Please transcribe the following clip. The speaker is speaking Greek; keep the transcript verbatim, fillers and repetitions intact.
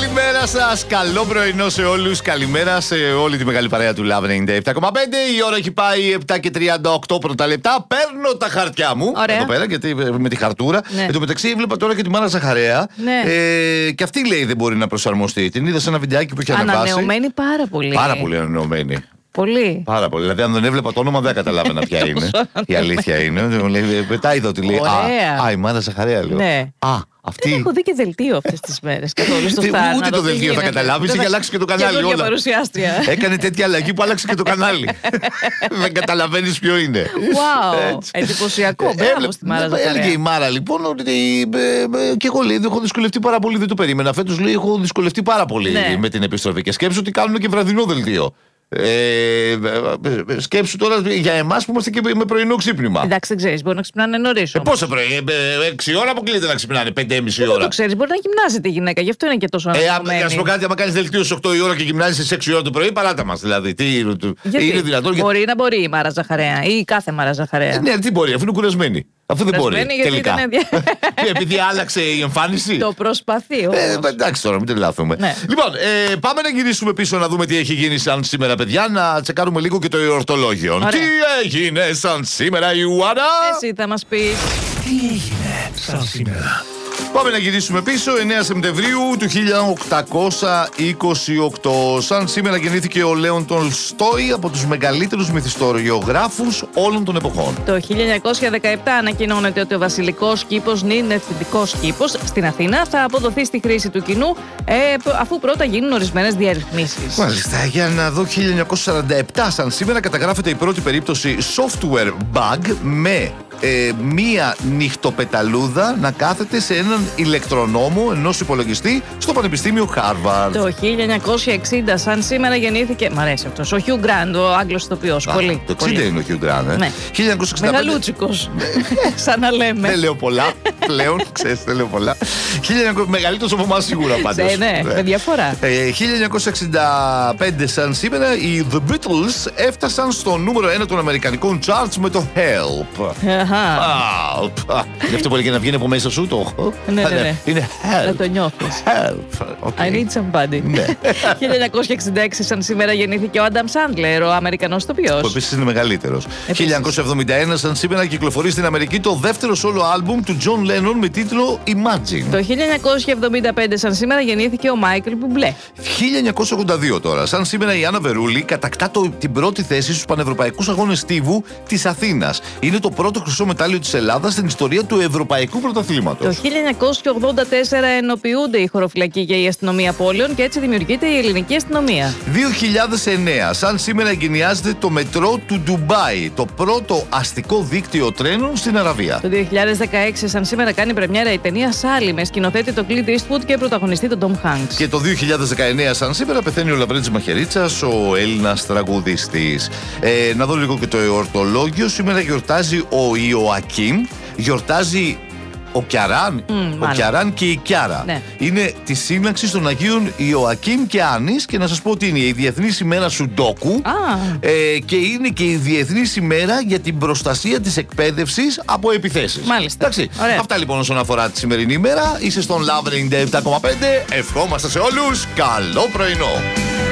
Καλημέρα σας, καλό πρωινό σε όλους. Καλημέρα σε όλη τη μεγάλη παρέα του Love ενενήντα επτά κόμμα πέντε. Η ώρα έχει πάει επτά και τριάντα οκτώ πρώτα λεπτά. Παίρνω τα χαρτιά μου. Ωραία. Εδώ πέρα, γιατί με τη χαρτούρα. Ναι. Εν τω μεταξύ, έβλεπα τώρα και τη Μάρα Ζαχαρέα. Ναι. Ε, και αυτή λέει δεν μπορεί να προσαρμοστεί. Την είδα σε ένα βιντεάκι που είχε ανεβάσει. Ανανεωμένη πάρα πολύ. Πάρα πολύ ανανεωμένη. Πολύ. Πάρα πολύ. Δηλαδή, αν δεν έβλεπα το όνομα, δεν καταλάβαινα ποια είναι. Η αλήθεια είναι. Μετά είδα ότι λέει. Α, α, η Μάρα Ζαχαρέα, λέω. Ναι. Α, αυτή. Δεν έχω δει και δελτίο αυτές τις μέρες. Καθόλου στο Τι- Σταρ. ούτε να το δω τι δελτίο θα γίνεται. καταλάβεις, Δεν είχε θα- αλλάξει και το κανάλι, καινούργια όλα. παρουσιάστρια. Έκανε τέτοια αλλαγή που άλλαξε και το κανάλι. Δεν καταλαβαίνεις ποιο είναι. Wow. Έτσι. Εντυπωσιακό. Μπράβο Έβλεπε- στη Μάρα Έλεγε η Ζαχαρέα. Μάρα λοιπόν ότι. ε, ε, Και εγώ λέει: έχω δυσκολευτεί πάρα πολύ, δεν το περίμενα. Φέτος λέει: έχω δυσκολευτεί πάρα πολύ Ναι. με την επιστροφή. Και σκέψου ότι κάνουν και βραδινό δελτίο. Ε, ε, ε, σκέψου τώρα για εμάς που είμαστε και με πρωινό ξύπνημα. Εντάξει, δεν ξέρεις, μπορεί να ξυπνάνε νωρίς. Ε, όμως. πόσα πρωί, ε, ε, έξι ώρα αποκλείεται να ξυπνάνε, πέντε και μισή Δεν ώρα. το ξέρεις, μπορεί να γυμνάζεται η γυναίκα, γι' αυτό είναι και τόσο Ε, αναπτυγμένη. α σου πω κάτι, άμα κάνεις δελτίο στις οκτώ η ώρα και γυμνάζεις στις έξι ώρα το πρωί, παράτα μας. Δηλαδή, τι, Γιατί? είναι δυνατόν. για- Μπορεί να μπορεί η Μάρα Ζαχαρέα ή κάθε Μάρα Ζαχαρέα. Ε, ναι, τι μπορεί, αφού είναι κουρασμένη. Αφού δεν μπορεί. Κουρασμένη, γιατί Τελικά. ήταν δια- Ε, Επειδή άλλαξε η εμφάνιση. Το προσπαθεί Ε, όμως. εντάξει τώρα, μην τρελάθουμε. Ναι. Λοιπόν, ε, πάμε να γυρίσουμε πίσω να δούμε τι έχει γίνει σαν σήμερα, παιδιά. Να τσεκάρουμε λίγο και το εορτολόγιο. Ωραία. Τι έγινε σαν σήμερα, Ιουάννα? Εσύ θα μας πεις. Τι έγινε σαν σήμερα? Πάμε να γυρίσουμε πίσω. εννέα Σεπτεμβρίου του χίλια οκτακόσια είκοσι οκτώ. Σαν σήμερα γεννήθηκε ο Λέον Τολστόι, από τους μεγαλύτερους μυθιστοριογράφους όλων των εποχών. Το χίλια εννιακόσια δεκαεπτά ανακοινώνεται ότι ο βασιλικός κήπος νηνευθυντικός κήπος στην Αθήνα θα αποδοθεί στη χρήση του κοινού ε, αφού πρώτα γίνουν ορισμένες διαρρυθμίσεις. Μάλιστα, για να δω, χίλια εννιακόσια σαράντα επτά σαν σήμερα καταγράφεται η πρώτη περίπτωση software bug με ε, μία νυχτοπεταλούδα να κάθεται σε έναν ηλεκτρονόμο ενός υπολογιστή στο Πανεπιστήμιο Χάρβαρντ. Το χίλια εννιακόσια εξήντα σαν σήμερα γεννήθηκε, μ' αρέσει αυτός, ο Χιου Γκραντ, ο Άγγλος ηθοποιός. Α, Πολύ. το εξήντα πολύ. είναι ο Χιου Γκραντ, ε. Ναι. χίλια εννιακόσια εξήντα πέντε. Μεγαλούτσικος. Σαν να λέμε. Δεν λέω πολλά πλέον, ξέρεις, δεν λέω πολλά. χίλια εννιακόσια Μεγαλύτερος από εμάς σίγουρα πάντως. Ε, ναι, με διαφορά. Ε, χίλια εννιακόσια εξήντα πέντε σαν σήμερα οι The Beatles έφτασαν στο νούμερο ένα των αμερικανικών charts με το Help. Αχα. Help. Είναι αυτό που έλεγε να βγαίνει από μέσα σου το. Ναι, ναι, ναι. Είναι Να Help. το νιώθεις. Help. Okay. I need somebody. Ναι. χίλια εννιακόσια εξήντα έξι σαν σήμερα γεννήθηκε ο Άνταμ Σάντλερ, ο Αμερικανός Που ηθοποιός. επίσης είναι μεγαλύτερος. χίλια εννιακόσια εβδομήντα ένα σαν σήμερα κυκλοφορεί στην Αμερική το δεύτερο solo album του John Lennon με τίτλο Imagine. Το χίλια εννιακόσια εβδομήντα πέντε σαν σήμερα γεννήθηκε ο Μάικλ Μπουμπλέ. χίλια εννιακόσια ογδόντα δύο τώρα. Σαν σήμερα η Άννα Βερούλη κατακτά το, την πρώτη θέση στους Πανευρωπαϊκούς Αγώνες Στίβου της Αθήνας. Είναι το πρώτο χρυσό μετάλλιο της Ελλάδας στην ιστορία του Ευρωπαϊκού Το Πρωταθλήματος. χίλια εννιακόσια ογδόντα τέσσερα ενοποιούνται οι χωροφυλακοί και η αστυνομία πόλεων και έτσι δημιουργείται η ελληνική αστυνομία. δύο χιλιάδες εννέα. Σαν σήμερα εγκαινιάζεται το μετρό του Ντουμπάι, το πρώτο αστικό δίκτυο τρένων στην Αραβία. Το δύο χιλιάδες δεκαέξι σαν σήμερα κάνει πρεμιέρα η ταινία Σάλι με σκηνοθέτη τον Clint Eastwood και πρωταγωνιστή τον Tom Hanks. Και το δύο χιλιάδες δεκαεννέα σαν σήμερα πεθαίνει ο Λαβρέντης Μαχαιρίτσας, ο Έλληνας τραγουδιστής. Ε, να δω λίγο και το εορτολόγιο. Σήμερα γιορτάζει ο Ιωακίμ, γιορτάζει ο Κιαράν, ο μάλλον. Κιαράν και η Κιάρα. Ναι. Είναι τη σύμπραξη των Αγίων Ιωακίμ και Άννης, και να σας πω ότι είναι η Διεθνής ημέρα Σουντόκου Α. ε, και είναι και η Διεθνής ημέρα για την προστασία της εκπαίδευσης από επιθέσεις. Μάλιστα. Εντάξει. Ωραία. Αυτά λοιπόν όσον αφορά τη σημερινή ημέρα. Είστε στον Love ενενήντα επτά κόμμα πέντε. Ευχόμαστε σε όλους καλό πρωινό.